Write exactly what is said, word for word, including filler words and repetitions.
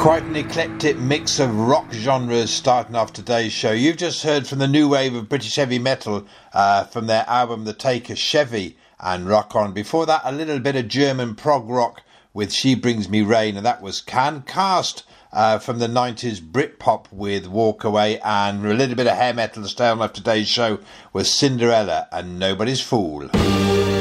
Quite an eclectic mix of rock genres starting off today's show. You've just heard from the new wave of British heavy metal uh, from their album The Taker, Chevy and Rock On. Before that, a little bit of German prog rock with She Brings Me Rain, and that was Can Cast uh, from the nineties Britpop with Walk Away, and a little bit of hair metal to stay on off today's show was Cinderella and Nobody's Fool.